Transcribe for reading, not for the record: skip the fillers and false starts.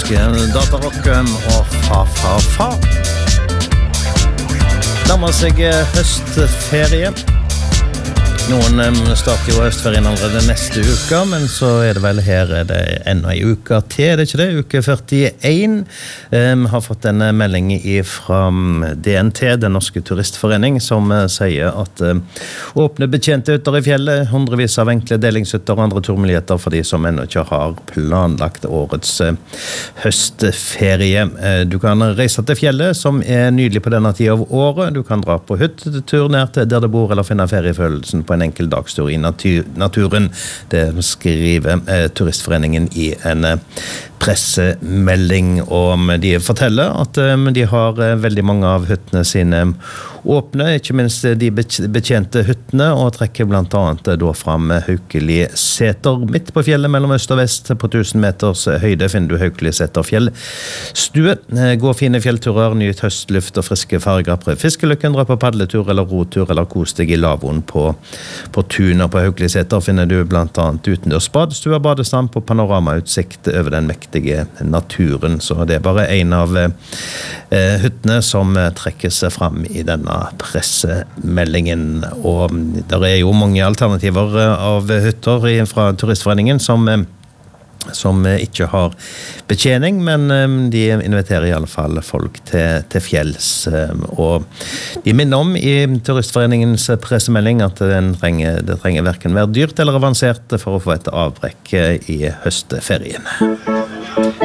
Datarock og fa. Nærmer seg høstferie. Noen starter jo høstferien allerede neste uke, men så det vel her det enda en uke til, det ikke det? Uke 41. Har fått en melding fra DNT, Den Norske Turistforening, som sier at åpne betjente hytter i fjellet, hundrevis av enkle delingshytter og andre turmuligheter for de som ennå ikke har planlagt årets høstferie. Du kan reise til fjellet, som nydelig på denne tiden av året. Du kan dra på hyttetur nær til der du bor, eller finne feriefølelsen på en enkel dagstur i naturen. Det skriver Turistforeningen i en pressemelding, og de forteller at de har veldig mange av hyttene sine åpne, ikke minst de betjente hyttene, og trekker blant annet da fram Haukeli Seter. Midt på fjellet mellom øst og vest på 1000 meters høyde finner du Haukeli Seter fjellstue. Gå fine fjellturer, nyt høstluft og friske farger, prøv fiskelykken, dra på padletur eller rotur, eller kos deg i lavvoen på tunet. På Haukeli Seter finner du blant annet utendørs badestue, badestand på panoramautsikt over den mektige naturen. Så det bare en av hyttene som trekker seg fram i denne pressemeldingen. Og der jo mange alternativer av hytter fra Turistforeningen som ikke har betjening, men de inviterer i alle fall folk til fjells. Og de minner om i Turistforeningens pressemelding at det trenger hverken være dyrt eller avansert for å få et avbrekk i høstferien.